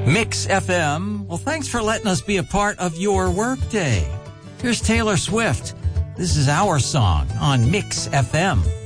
Mix FM. Well, thanks for letting us be a part of your workday. Here's Taylor Swift. This is our song on Mix FM.